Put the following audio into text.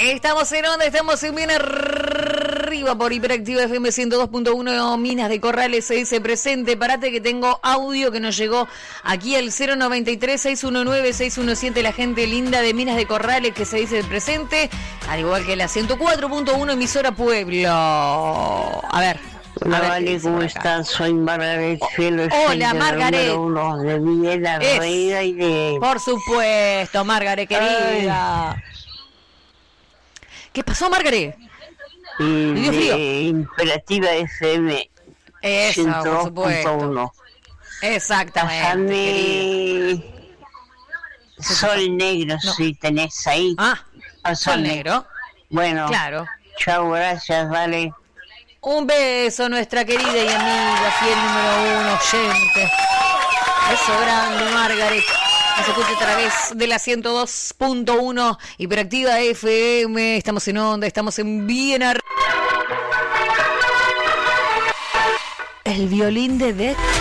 Estamos en onda, estamos en bien arriba por Hiperactiva FM 102.1 Minas de Corrales. Se dice presente, parate que tengo audio que nos llegó aquí al 093-619-617, la gente linda de Minas de Corrales que se dice presente, al igual que la 104.1 emisora Pueblo. A ver. Hola, Vale, ¿cómo estás? Soy Margaret Fielo. Hola, Margaret. Uno de Villena Reina y de... Por supuesto, Margaret, querida. Ay. ¿Qué pasó, Margaret? Y de Imperativa FM. Esa, por supuesto. Exactamente. Sol Negro, no. Si tenés ahí. Sol Negro. Bueno, claro. Chao, gracias, Vale. Un beso, nuestra querida y amiga, fiel número 1, oyente. Beso grande, Margaret. Nos escucha a través de la 102.1 Hiperactiva FM. Estamos en onda, estamos en bien arriba. El violín de Beck.